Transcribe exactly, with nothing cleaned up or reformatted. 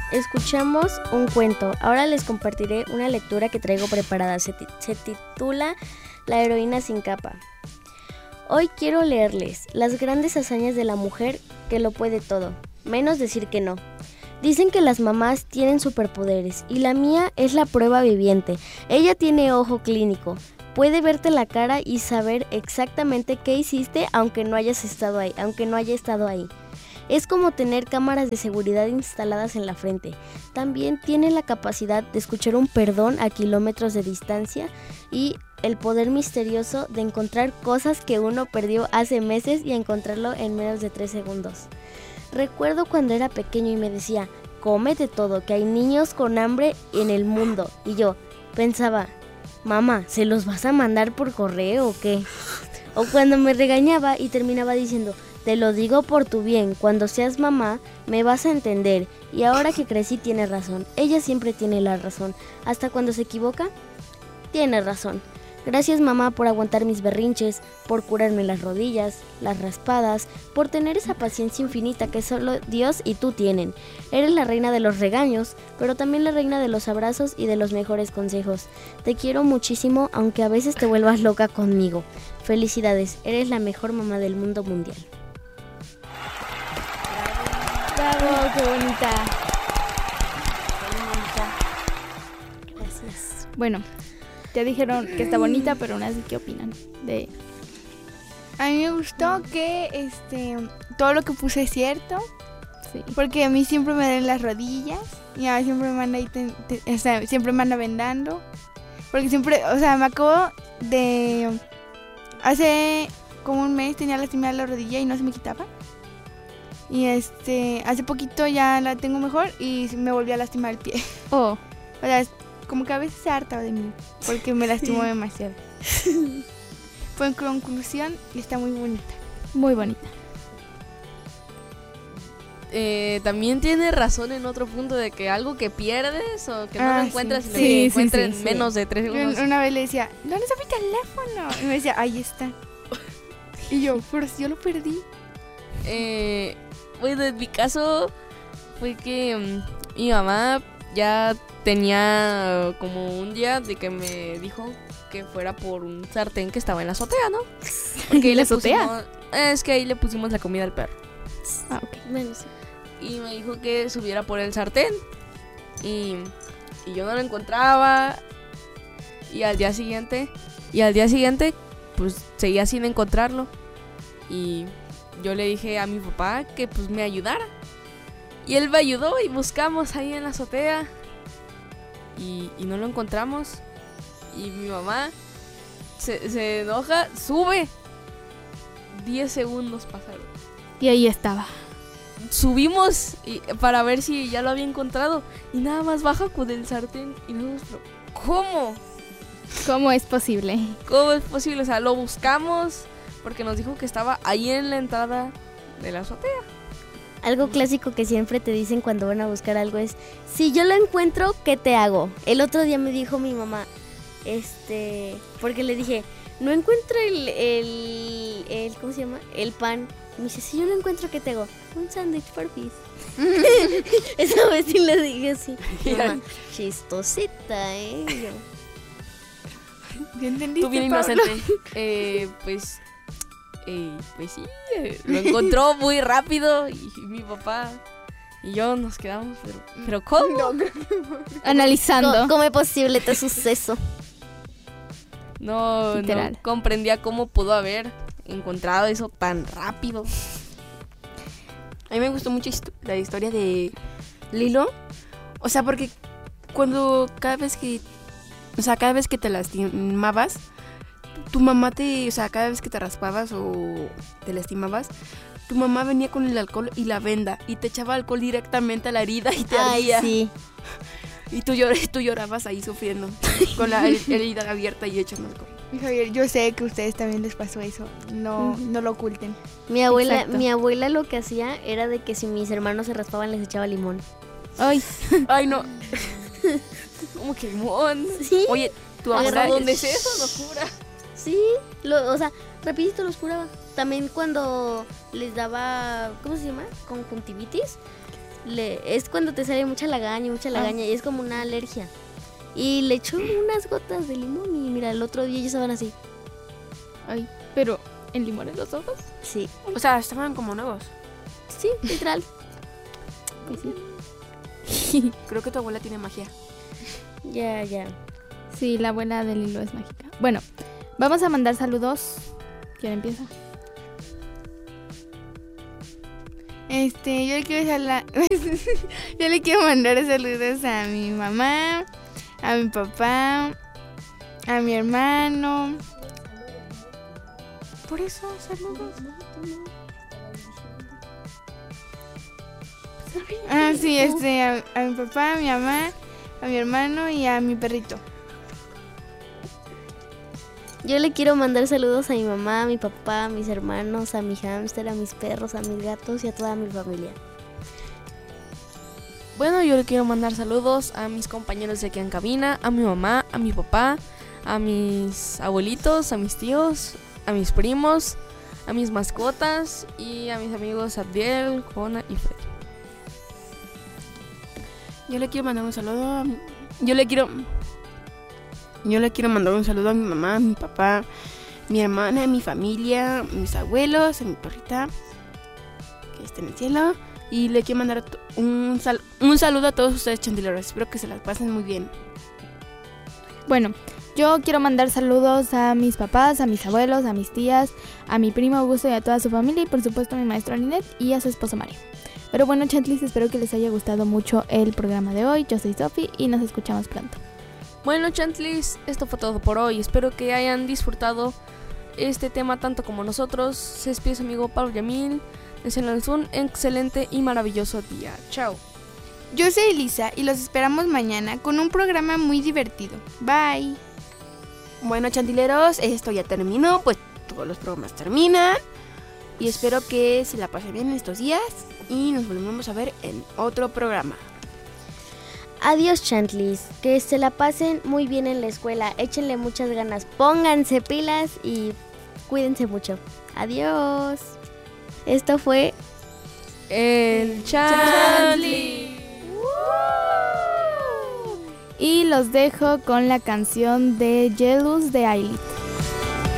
Escuchamos un cuento. Ahora les compartiré una lectura que traigo preparada. Se, ti- se titula La heroína sin capa. Hoy quiero leerles las grandes hazañas de la mujer que lo puede todo, menos decir que no. Dicen que las mamás tienen superpoderes y la mía es la prueba viviente. Ella tiene ojo clínico. Puede verte la cara y saber exactamente qué hiciste aunque no hayas estado ahí, aunque no haya estado ahí. Es como tener cámaras de seguridad instaladas en la frente. También tiene la capacidad de escuchar un perdón a kilómetros de distancia y el poder misterioso de encontrar cosas que uno perdió hace meses y encontrarlo en menos de tres segundos. Recuerdo cuando era pequeño y me decía, cómete todo, que hay niños con hambre en el mundo. Y yo pensaba, mamá, ¿se los vas a mandar por correo o qué? O cuando me regañaba y terminaba diciendo, te lo digo por tu bien, cuando seas mamá me vas a entender. Y ahora que crecí tiene razón, ella siempre tiene la razón. Hasta cuando se equivoca, tiene razón. Gracias mamá por aguantar mis berrinches, por curarme las rodillas, las raspadas, por tener esa paciencia infinita que solo Dios y tú tienen. Eres la reina de los regaños, pero también la reina de los abrazos y de los mejores consejos. Te quiero muchísimo, aunque a veces te vuelvas loca conmigo. Felicidades, eres la mejor mamá del mundo mundial. ¡Bravo! ¡Qué bonita! Gracias. Bueno, ya dijeron que está bonita, pero aún así, ¿qué opinan? De... A mí me gustó que este todo lo que puse es cierto, Sí. porque a mí siempre me duelen las rodillas, y a mí siempre me anda ahí ten- te- o sea, siempre me anda vendando, porque siempre, o sea, me acabo de hace como un mes tenía lastimada la rodilla y no se me quitaba. Y este, hace poquito ya la tengo mejor y me volví a lastimar el pie. Oh, O sea, es como que a veces se harta de mí porque me lastimó demasiado. Fue en conclusión y está muy bonita. muy bonita. Eh, también tiene razón en otro punto de que algo que pierdes o que no Ah, lo encuentras sí. y lo Sí, sí, encuentras sí, en sí. menos de tres Yo segundos. una vez le decía, ¿dónde está mi teléfono? Y me decía, ahí está. Y yo, pero si yo lo perdí. Eh, bueno, en mi caso fue que mm, mi mamá ya tenía como un día de que me dijo que fuera por un sartén que estaba en la azotea, ¿no? Porque ahí ¿La le azotea? pusimos- es que ahí le pusimos la comida al perro. Ah, ok. Bueno, sí. Y me dijo que subiera por el sartén. Y, y yo no lo encontraba. Y al día siguiente, y al día siguiente, pues seguía sin encontrarlo. Y yo le dije a mi papá que pues me ayudara. Y él me ayudó y buscamos ahí en la azotea. Y, y no lo encontramos. Y mi mamá se, se enoja, sube. diez segundos pasaron. Y ahí estaba. Subimos y, para ver si ya lo había encontrado. Y nada más baja con el sartén. Y nosotros, pero, ¿cómo? ¿Cómo es posible? ¿Cómo es posible? O sea, lo buscamos porque nos dijo que estaba ahí en la entrada de la azotea. Algo clásico que siempre te dicen cuando van a buscar algo es, si yo lo encuentro, ¿qué te hago? El otro día me dijo mi mamá, este, porque le dije, no encuentro el, el, el ¿cómo se llama? El pan. Y me dice, si yo lo encuentro, ¿qué te hago? Un sándwich porfis. Esa vez sí le dije así. Mamá, chistosita, ¿eh? Y yo, ¿Ya entendiste, Tú bien Pablo? inocente. eh, pues, eh, pues sí, eh, lo encontró muy rápido y mi papá y yo nos quedamos, pero, pero ¿cómo? Analizando. ¿Cómo, ¿Cómo es posible este suceso? No, Literal. no comprendía cómo pudo haber encontrado eso tan rápido. A mí me gustó mucho histo- la historia de Lilo. O sea, porque cuando cada vez que... O sea, cada vez que te lastimabas, tu mamá te... O sea, cada vez que te raspabas o te lastimabas, tu mamá venía con el alcohol y la venda y te echaba alcohol directamente a la herida y te Ay, ardía. sí. Y tú, llor- tú llorabas ahí sufriendo, con la her- herida abierta y echando alcohol. Y Javier, yo sé que a ustedes también les pasó eso. No, no lo oculten. Mi abuela, Exacto. mi abuela lo que hacía era de que si mis hermanos se raspaban les echaba limón. Ay, Ay, no. ¿Cómo que limón? Sí, Oye, tu Agarra- abuela... ¿Dónde es eso? Locura. sí, lo, o sea, rapidito los curaba. También cuando les daba, ¿cómo se llama? Conjuntivitis, le, es cuando te sale mucha lagaña, mucha lagaña, y es como una alergia. Y le echó unas gotas de limón y mira, el otro día ya estaban así. Ay, pero ¿en limón en los ojos? Sí, O sea, estaban como nuevos. sí, literal. Pues sí. Creo que tu abuela tiene magia. Ya, ya. Sí, la abuela de Lilo es mágica. Bueno, vamos a mandar saludos. ¿Quién empieza? Este, yo le quiero sala- yo le quiero mandar saludos a mi mamá, a mi papá, a mi hermano. Por eso, saludos. Ah, sí, este, a, a mi papá, a mi mamá, a mi hermano y a mi perrito. Yo le quiero mandar saludos a mi mamá, a mi papá, a mis hermanos, a mi hámster, a mis perros, a mis gatos y a toda mi familia. Bueno, yo le quiero mandar saludos a mis compañeros de aquí en cabina, a mi mamá, a mi papá, a mis abuelitos, a mis tíos, a mis primos, a mis mascotas y a mis amigos Abdiel, Jona y Fred. Yo le quiero mandar un saludo a mi... Yo le quiero... Yo le quiero mandar un saludo a mi mamá, a mi papá, mi hermana, a mi familia, a mis abuelos, a mi perrita, que está en el cielo. Y le quiero mandar un, sal... un saludo a todos ustedes, chantileros. Espero que se las pasen muy bien. Bueno, yo quiero mandar saludos a mis papás, a mis abuelos, a mis tías, a mi primo Augusto y a toda su familia y por supuesto a mi maestro Linet y a su esposo Mario. Pero bueno, chantlis, espero que les haya gustado mucho el programa de hoy. Yo soy Sofi y nos escuchamos pronto. Bueno, chantlis, esto fue todo por hoy. Espero que hayan disfrutado este tema tanto como nosotros. Se despide su amigo Pablo Yamil. Deseándoles un excelente y maravilloso día. Chao. Yo soy Elisa y los esperamos mañana con un programa muy divertido. Bye. Bueno, chantileros, esto ya terminó. Pues todos los programas terminan. Y espero que se la pasen bien en estos días. Y nos volvemos a ver en otro programa. Adiós, chantlis. Que se la pasen muy bien en la escuela. Échenle muchas ganas. Pónganse pilas y cuídense mucho. Adiós. Esto fue El Chantli. Y los dejo con la canción de Jealous de Ailit.